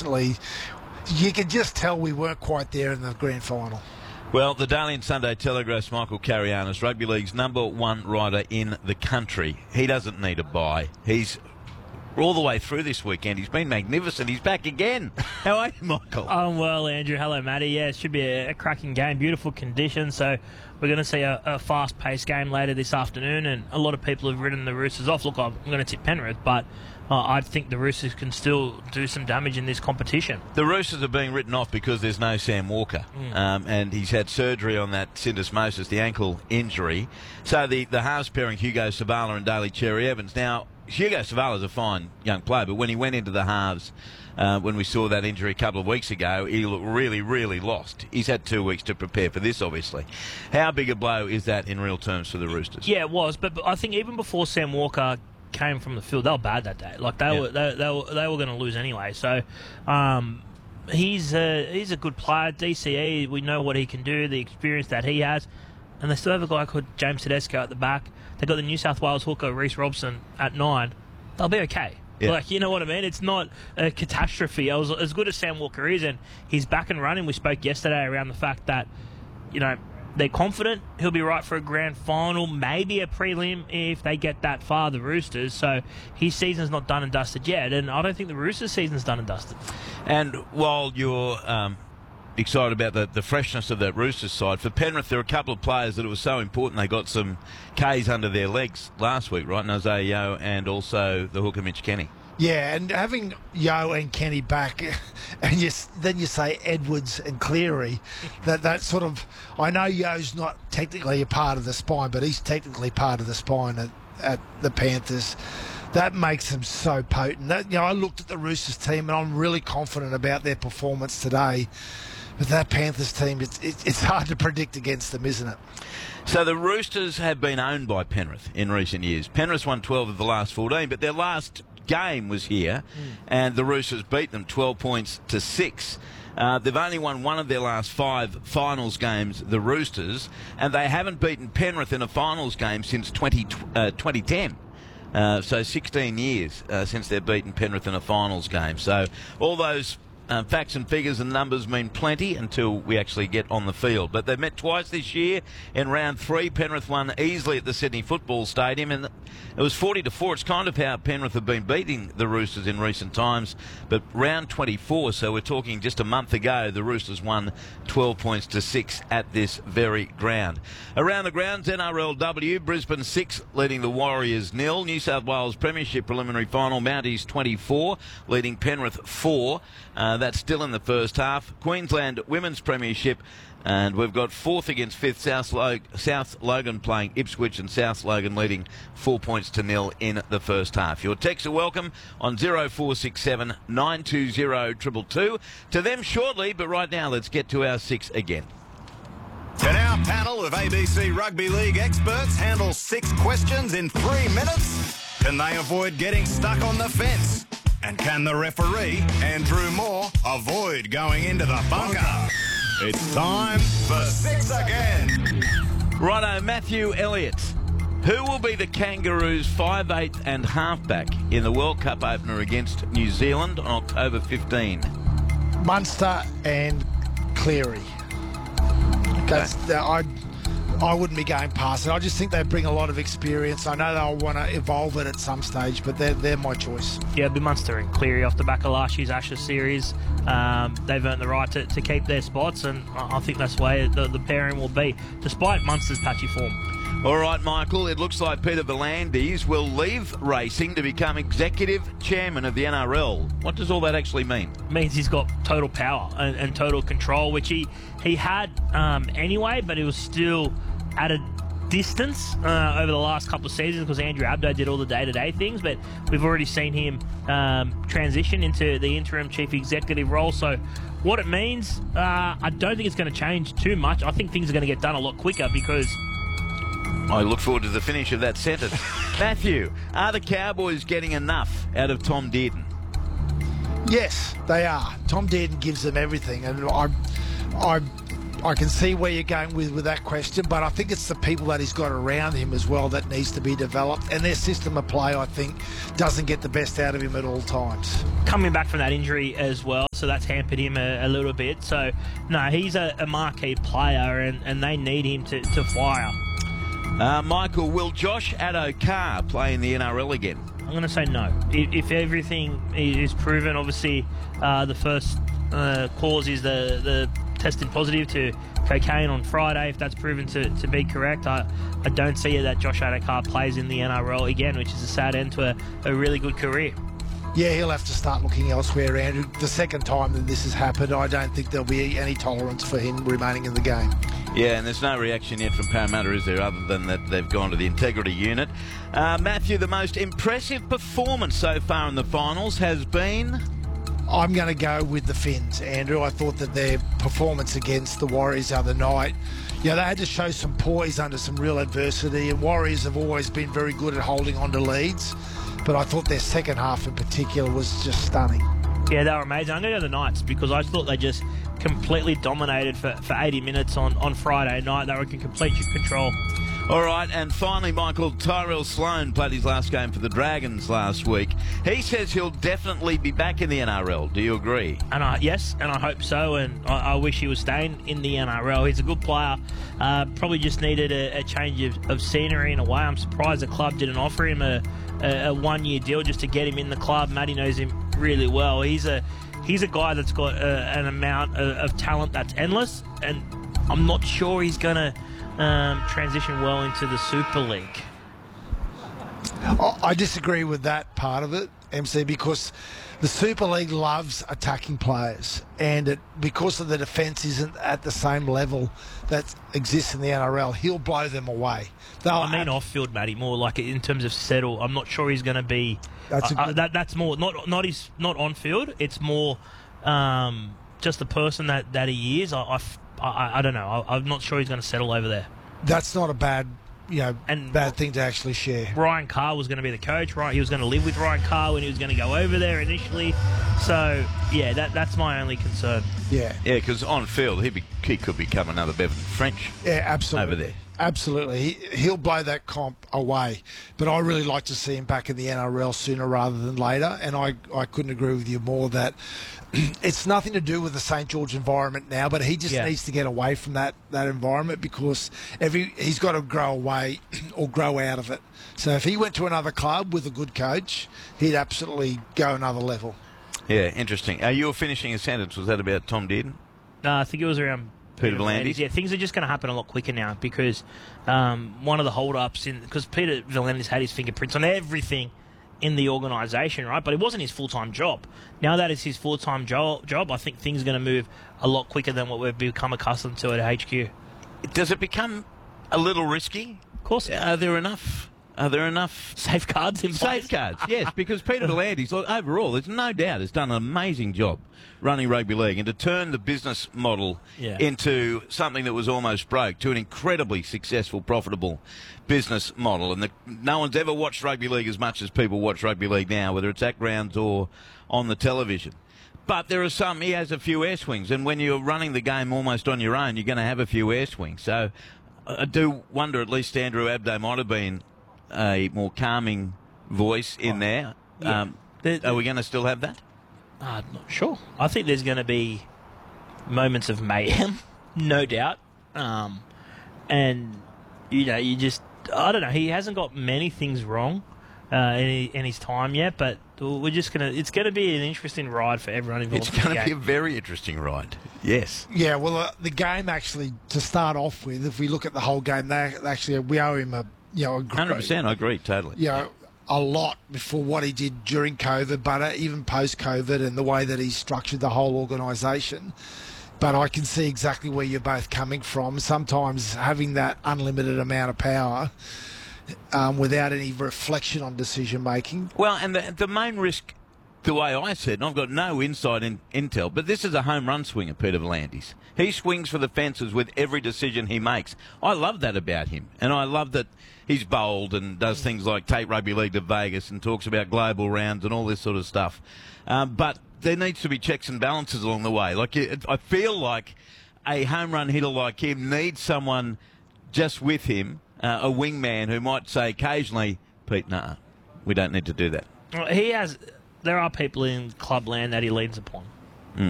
unfortunately, you could just tell we weren't quite there in the grand final. Well, the Daily and Sunday Telegraph's Michael Carianis, Rugby League's #1 rider in the country. He doesn't need a bye. He's all the way through this weekend. He's been magnificent. He's back again. How are you, Michael? I'm well, Andrew. Hello, Matty. Yeah, it should be a cracking game. Beautiful conditions. So we're going to see a fast-paced game later this afternoon, and a lot of people have written the Roosters off. Look, I'm going to tip Penrith, but I think the Roosters can still do some damage in this competition. The Roosters are being written off because there's no Sam Walker, and he's had surgery on that syndesmosis, the ankle injury. So the halves pairing Hugo Savala and Daly Cherry Evans. Now, Hugo Savala's a fine young player, but when he went into the halves, when we saw that injury a couple of weeks ago, he looked really, really lost. He's had 2 weeks to prepare for this, obviously. How big a blow is that in real terms for the Roosters? Yeah, it was, but I think even before Sam Walker came from the field, they were bad that day. Like they were going to lose anyway. So he's a good player. DCE, we know what he can do, the experience that he has, and they still have a guy called James Tedesco at the back. They got the New South Wales hooker Reece Robson at 9. They'll be okay. Yeah. Like, you know what I mean? It's not a catastrophe. As good as Sam Walker is, and he's back and running. We spoke yesterday around the fact that, you know, they're confident he'll be right for a grand final, maybe a prelim if they get that far, the Roosters. So his season's not done and dusted yet, and I don't think the Roosters' season's done and dusted. And while you're excited about the freshness of that Roosters side, for Penrith there are a couple of players that it was so important they got some Ks under their legs last week, right? Isaiah Yeo and also the hooker Mitch Kenny. Yeah, and having Yeo and Kenny back, and then you say Edwards and Cleary, that sort of, I know Yeo's not technically a part of the spine, but he's technically part of the spine at the Panthers. That makes them so potent. I looked at the Roosters team and I'm really confident about their performance today. But that Panthers team, it's hard to predict against them, isn't it? So the Roosters have been owned by Penrith in recent years. Penrith's won 12 of the last 14, but their last game was here, and the Roosters beat them 12 points to 6. They've only won one of their last 5 finals games, the Roosters, and they haven't beaten Penrith in a finals game since 2010. So 16 years since they've beaten Penrith in a finals game. So all those facts and figures and numbers mean plenty until we actually get on the field. But they've met twice this year. In round 3, Penrith won easily at the Sydney Football Stadium, and it was 40-4. It's kind of how Penrith have been beating the Roosters in recent times. But round 24, so we're talking just a month ago, the Roosters won 12 points to 6 at this very ground. Around the grounds, NRLW, Brisbane 6 leading the Warriors 0. New South Wales Premiership preliminary final, Mounties 24 leading Penrith 4. That's still in the first half. Queensland Women's Premiership, and we've got 4th against 5th. South Logan playing Ipswich, and South Logan leading 4 points to 0 in the first half. Your texts are welcome on 0467 920 222. To them shortly, but right now let's get to our 6 again. Can our panel of ABC Rugby League experts handle 6 questions in 3 minutes? Can they avoid getting stuck on the fence? And can the referee, Andrew Moore, avoid going into the bunker? It's time for 6 again. Righto, Matthew Elliott. Who will be the Kangaroos' 5'8" and halfback in the World Cup opener against New Zealand on October 15? Munster and Cleary. I wouldn't be going past it. I just think they bring a lot of experience. I know they'll want to evolve it at some stage, but they're my choice. Yeah, it'll be Munster and Cleary off the back of last year's Ashes series. They've earned the right to keep their spots, and I think that's the way the pairing will be, despite Munster's patchy form. All right, Michael, it looks like Peter V'landys will leave racing to become executive chairman of the NRL. What does all that actually mean? It means he's got total power and total control, which he had anyway, but it was still at a distance over the last couple of seasons because Andrew Abdo did all the day-to-day things, but we've already seen him transition into the interim chief executive role. So what it means, I don't think it's going to change too much. I think things are going to get done a lot quicker because... I look forward to the finish of that sentence. Matthew, are the Cowboys getting enough out of Tom Dearden? Yes, they are. Tom Dearden gives them everything, and I can see where you're going with that question, but I think it's the people that he's got around him as well that needs to be developed, and their system of play, I think, doesn't get the best out of him at all times. Coming back from that injury as well, so that's hampered him a little bit. So, no, he's a marquee player, and they need him to fire. Michael, will Josh Addo-Carr play in the NRL again? I'm going to say no. If everything is proven, obviously the first cause is the testing positive to cocaine on Friday. If that's proven to be correct, I don't see that Josh Addo-Carr plays in the NRL again, which is a sad end to a really good career. Yeah, he'll have to start looking elsewhere, Andrew. The second time that this has happened, I don't think there'll be any tolerance for him remaining in the game. Yeah, and there's no reaction yet from Parramatta, is there, other than that they've gone to the integrity unit. Matthew, the most impressive performance so far in the finals has been... I'm going to go with the Finns, Andrew. I thought that their performance against the Warriors the other night, they had to show some poise under some real adversity, and Warriors have always been very good at holding on to leads, but I thought their second half in particular was just stunning. Yeah, they were amazing. I'm going to go the Knights because I thought they just completely dominated for 80 minutes on Friday night. They were in complete control. All right, and finally, Michael, Tyrell Sloan played his last game for the Dragons last week. He says he'll definitely be back in the NRL. Do you agree? Yes, and I hope so, and I wish he was staying in the NRL. He's a good player. Probably just needed a change of scenery in a way. I'm surprised the club didn't offer him a one-year deal just to get him in the club. Matty knows him really well. He's a guy that's got an amount of talent that's endless, and I'm not sure he's going to transition well into the Super League. I disagree with that part of it, MC, because the Super League loves attacking players, and because of the defence isn't at the same level that exists in the NRL, he'll blow them away. Off-field, Matty, more like in terms of settle. I'm not sure he's going to be. That's more not on-field. It's more just the person that he is. I don't know. I'm not sure he's going to settle over there. That's not a bad thing to actually share. Ryan Carr was going to be the coach, right? He was going to live with Ryan Carr when he was going to go over there initially. So, yeah, that's my only concern. Yeah, because on field, he could become another Bevan French. Yeah, absolutely. Over there. Absolutely. He'll blow that comp away. But I really like to see him back in the NRL sooner rather than later. And I couldn't agree with you more that it's nothing to do with the St. George environment now, but he just needs to get away from that environment because he's got to grow away or grow out of it. So if he went to another club with a good coach, he'd absolutely go another level. Yeah, interesting. You were finishing a sentence. Was that about Tom Dearden? No, I think it was around Peter V'landys. Yeah, things are just going to happen a lot quicker now because one of the hold-ups because Peter V'landys had his fingerprints on everything in the organisation, right? But it wasn't his full-time job. Now that it's his full-time job, I think things are going to move a lot quicker than what we've become accustomed to at HQ. Does it become a little risky? Of course. Are there enough safeguards in place? Safeguards, yes, because Peter V'landys, overall, there's no doubt, has done an amazing job running rugby league, and to turn the business model into something that was almost broke to an incredibly successful, profitable business model. And no one's ever watched rugby league as much as people watch rugby league now, whether it's at grounds or on the television. But there are he has a few air swings, and when you're running the game almost on your own, you're going to have a few air swings. So I do wonder, at least Andrew Abdo might have been a more calming voice in there. Yeah. Are we going to still have that? I'm not sure. I think there's going to be moments of mayhem, no doubt. And, you just... I don't know. He hasn't got many things wrong in his time yet, but we're just going to... It's going to be an interesting ride for everyone involved. It's going to be a very interesting ride. Yes. Yeah, well, the game actually, to start off with, if we look at the whole game, we owe him a 100%, I agree, totally. A lot before what he did during COVID, but even post-COVID and the way that he structured the whole organisation. But I can see exactly where you're both coming from. Sometimes having that unlimited amount of power without any reflection on decision-making. Well, and the main risk, the way I said, and I've got no inside intel, but this is a home run swinger, Peter V'landys. He swings for the fences with every decision he makes. I love that about him, and I love that he's bold and does things like take rugby league to Vegas and talks about global rounds and all this sort of stuff. But there needs to be checks and balances along the way. I feel like a home run hitter like him needs someone just with him, a wingman who might say occasionally, Pete, nah, we don't need to do that. Well, there are people in clubland that he leans upon.